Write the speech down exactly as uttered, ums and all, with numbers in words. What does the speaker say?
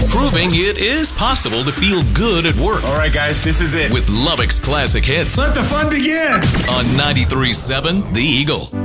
proving it is possible to feel good at work. All right, guys, this is it. With Lubbock's classic hits. Let the fun begin. On ninety-three point seven The Eagle.